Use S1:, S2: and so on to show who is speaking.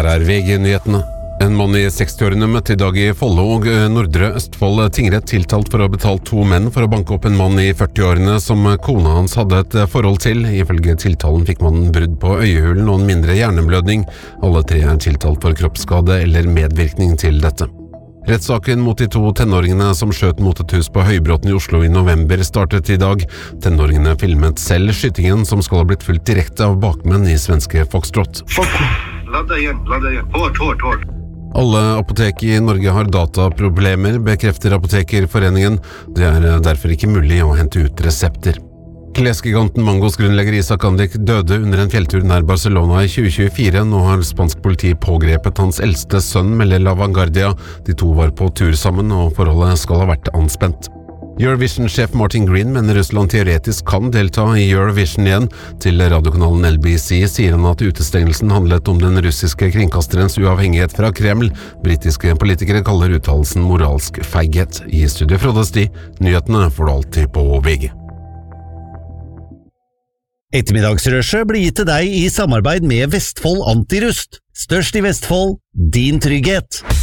S1: Her VG-nyhetene. En mann I 60-årene møtte I dag I Follo og Nordre Østfold tingrett tiltalt for å ha betalt 2 menn for å banke opp en mann I 40-årene som kona hans hadde et forhold til. Ifølge tiltalen fikk mannen brudd på øyehulen og en mindre hjerneblødning. Alle 3 tiltalt for kroppsskade eller medvirkning til dette. Rettssaken mot de 2 tenåringene som skjøt mot et hus på Høybråten I Oslo I november startet I dag. Tenåringene filmet selv skytingen som skal ha blitt fulgt direkte av bakmenn I svenske Foxtrot.
S2: Ladda igjen. Hård.
S1: Alle apotek I Norge har dataproblemer, bekrefter Apotekerforeningen. Det derfor ikke mulig å hente ut resepter. Klesgiganten Mangos grunnlegger Isak Andik døde under en fjelltur nær Barcelona I 2024. Nå har spansk politi pågrepet hans eldste sønn, melder La Vanguardia. De 2 var på tur sammen, og forholdet skal ha vært anspent. Eurovision-sjef Martin Green mener Russland teoretisk kan delta I Eurovision igjen. Til radiokanalen LBC sier han at utestengelsen handlet om den russiske kringkasterens uavhengighet fra Kreml. Britiske politikere kaller uttalelsen moralsk feighet. I studio Frode Sti, nyhetene får du alltid på VG.
S3: Ettermiddagsrushet blir gitt til deg I samarbeid med Vestfold Antirust. Størst I Vestfold, din trygghet.